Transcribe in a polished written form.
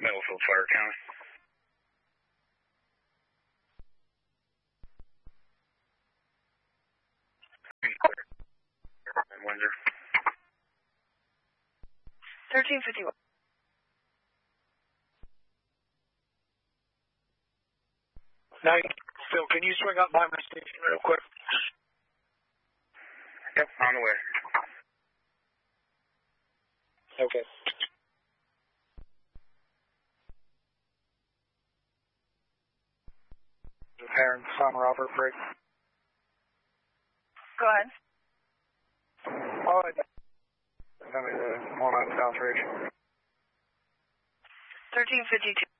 Middlefield Fire County. Windsor. 1351. Now, Phil, can you swing up by my station real quick? Yep, on the way. Okay. Parents on Robert break. Go ahead. Oh, tell me the one on South Ridge. 1352.